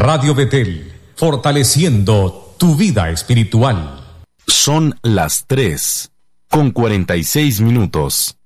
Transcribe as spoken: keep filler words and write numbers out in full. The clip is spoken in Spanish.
Radio Betel, fortaleciendo tu vida espiritual. Son las tres, con cuarenta y seis minutos.